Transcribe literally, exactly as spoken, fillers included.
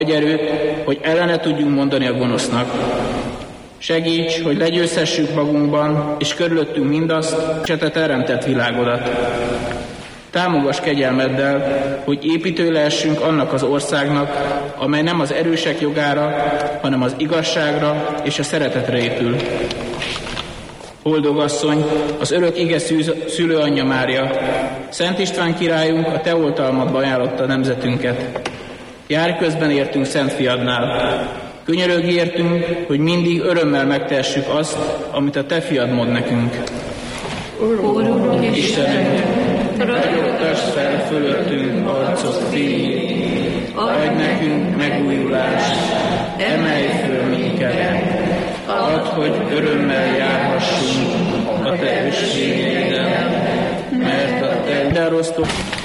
Adj erőt, hogy ellene tudjunk mondani a gonosznak. Segíts, hogy legyőzhessük magunkban és körülöttünk mindazt, és te teremtett világodat. Támogass kegyelmeddel, hogy építő lehessünk annak az országnak, amely nem az erősek jogára, hanem az igazságra és a szeretetre épül. Boldogasszony, az örök ige szülőanyja Mária, Szent István királyunk a te oltalmadba ajánlotta nemzetünket. Járj közben értünk Szent Fiadnál. Könyörögj értünk, hogy mindig örömmel megtehessük azt, amit a te fiad mond nekünk. Urunk, Istenünk, ragyogtass fel fölöttünk arcod fényét, adj nekünk megújulást, emelj föl minket, add, hogy örömmel járhassunk a te ősségeiddel, mert a te de rosztok